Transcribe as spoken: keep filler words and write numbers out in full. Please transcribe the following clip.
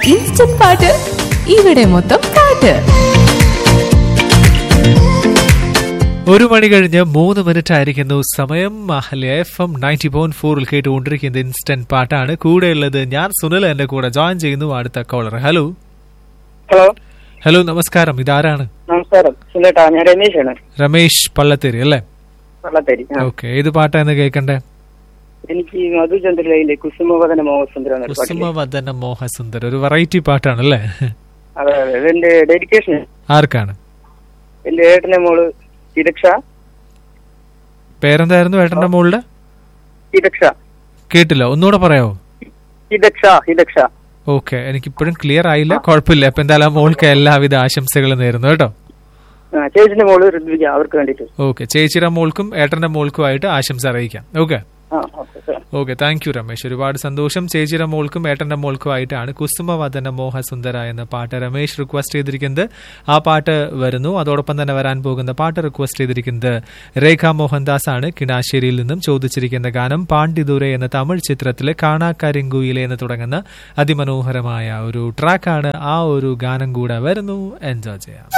Instant പാട്ട് ഇവിടെ മൊത്തം പാട്ട്. ഒരു മണി കഴിഞ്ഞ് മൂന്ന് മിനിറ്റ് ആയിരിക്കുന്നു സമയം. Ahalya F M ninety point ഫോറിൽ കേട്ടുകൊണ്ടിരിക്കുന്നത് ഇൻസ്റ്റന്റ് പാട്ടാണ്. കൂടെയുള്ളത് ഞാൻ സുനിൽ. എന്റെ കൂടെ ജോയിൻ ചെയ്യുന്നു അടുത്ത കോളർ. ഹലോ ഹലോ ഹലോ നമസ്കാരം. ഇതാരാണ്? നമസ്കാരം സുനിലേട്ടാ, ഞാൻ രമേശാണ്. രമേശ് പള്ളത്തേരി അല്ലേ? പള്ളത്തേരി. ഓക്കെ, ഏത് പാട്ടാന്ന് കേൾക്കണ്ടേ? എനിക്ക് മധുചന്ദ്രയിലെ കുസുമവദന മോഹസുന്ദരം. കുസുമവദന മോഹസുന്ദരം ഒരു വെറൈറ്റി പാട്ടാണല്ലേ? അതെ അതെ, ഇതെന്റെ ഡെഡിക്കേഷൻ. ആർക്കാണ്? എന്റെ ഏട്ടന്റെ മോള് ഹിദക്ഷ. പേരെന്തായിരുന്നു ഏട്ടന്റെ മോളുടെ? ഹിദക്ഷ. കേട്ടില്ല, ഒന്നുകൂടെ പറയാവോ? ഹിദക്ഷ ഹിദക്ഷ. ഓക്കെ, എനിക്കിപ്പോഴും ക്ലിയർ ആയില്ല. കുഴപ്പമില്ല. അപ്പൊ എന്തായാലും മോൾക്ക് എല്ലാവിധ ആശംസകളും നേരുന്നു കേട്ടോ. ചേച്ചിന്റെ മോള് ഋത്വിക, അവർക്ക് വേണ്ടിട്ട്. ഓക്കെ, ചേച്ചിയുടെ മോൾക്കും ഏട്ടന്റെ മോൾക്കുമായിട്ട് ആശംസ അറിയിക്കാം. Okay okay, thank you Ramesh. ഒരുപാട് സന്തോഷം. ചേച്ചിയുടെ മോൾക്കും ഏട്ടന്റെ മോൾക്കുമായിട്ടാണ് കുസുമവദന മോഹസുന്ദര എന്ന പാട്ട് രമേശ് റിക്വസ്റ്റ് ചെയ്തിരിക്കുന്നത്. ആ പാട്ട് വരുന്നു. അതോടൊപ്പം തന്നെ വരാൻ പോകുന്ന പാട്ട് റിക്വസ്റ്റ് ചെയ്തിരിക്കുന്നത് രേഖ മോഹൻദാസ് ആണ്. കിണാശ്ശേരിയിൽ നിന്നും ചോദിച്ചിരിക്കുന്ന ഗാനം പാണ്ഡിദുരെ എന്ന തമിഴ് ചിത്രത്തിലെ കാണാക്കരിങ്കുയിലെ എന്ന് തുടങ്ങുന്ന അതിമനോഹരമായ ഒരു ട്രാക്കാണ്. ആ ഒരു ഗാനം കൂടെ വരുന്നു. എൻജോയ് ചെയ്യാം.